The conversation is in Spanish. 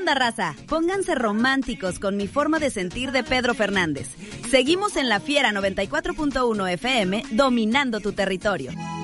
onda, raza? Pónganse románticos con Mi forma de sentir de Pedro Fernández. Seguimos en La Fiera 94.1 FM, dominando tu territorio.